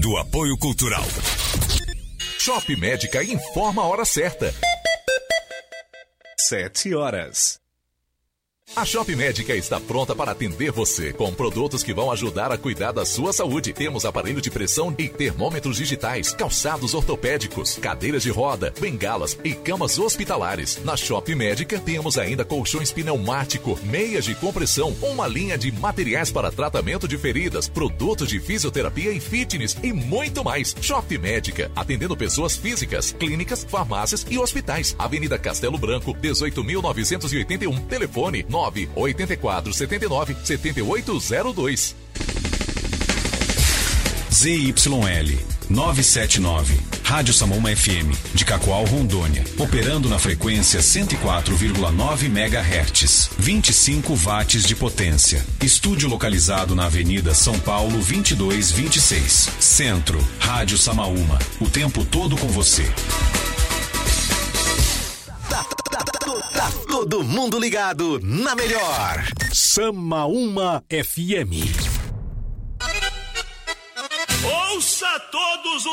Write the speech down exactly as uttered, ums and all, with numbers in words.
do Apoio Cultural. Shop Médica informa a hora certa. Sete horas. A Shop Médica está pronta para atender você com produtos que vão ajudar a cuidar da sua saúde. Temos aparelho de pressão e termômetros digitais, calçados ortopédicos, cadeiras de roda, bengalas e camas hospitalares. Na Shop Médica temos ainda colchões pneumático, meias de compressão, uma linha de materiais para tratamento de feridas, produtos de fisioterapia e fitness e muito mais. Shop Médica, atendendo pessoas físicas, clínicas, farmácias e hospitais. Avenida Castelo Branco, dezoito mil novecentos e oitenta e um. Telefone nove oito quatro sete nove sete oito zero dois. Z Y L novecentos e setenta e nove, Rádio Samuma F M, de Cacoal, Rondônia, operando na frequência cento e quatro vírgula nove megahertz, vinte e cinco watts de potência. Estúdio localizado na Avenida São Paulo vinte e dois vinte e seis. Centro, Rádio Samaúma, o tempo todo com você. Tá todo mundo ligado na melhor. Samaúma F M. Ouça todos os